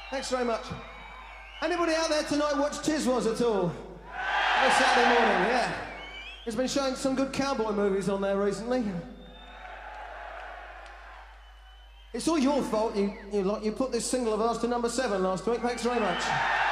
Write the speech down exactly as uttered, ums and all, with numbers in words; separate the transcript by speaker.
Speaker 1: Thanks very much. Anybody out there tonight watch Tiswas at all? On Saturday morning, yeah. He's been showing some good cowboy movies on there recently. It's all your fault. You, you, you put this single of ours to number seven last week. Thanks very much.